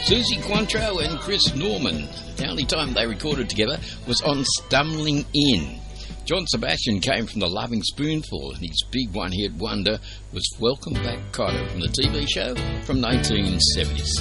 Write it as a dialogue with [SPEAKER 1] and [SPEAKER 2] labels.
[SPEAKER 1] Susie Quantrill and Chris Norman. The only time they recorded together was on Stumbling In. John Sebastian came from The Loving Spoonful, and his big one-hit wonder was Welcome Back Kotter from the TV show from 1976.